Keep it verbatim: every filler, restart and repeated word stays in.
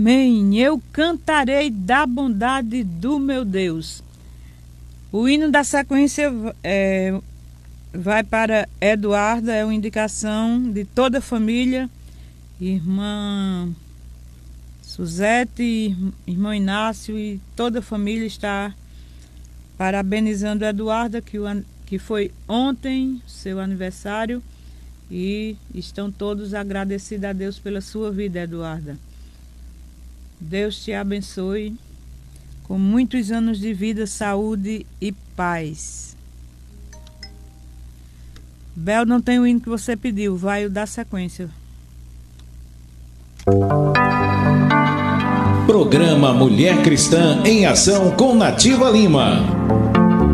Amém. Eu cantarei da bondade do meu Deus. O hino da sequência é, vai para Eduarda, é uma indicação de toda a família, irmã Suzete, irmão Inácio e toda a família está parabenizando a Eduarda, que, o, que foi ontem seu aniversário, e estão todos agradecidos a Deus pela sua vida, Eduarda. Deus te abençoe com muitos anos de vida, saúde e paz. Bel, não tem o hino que você pediu, vai o da sequência. Programa Mulher Cristã em Ação com Nativa Lima.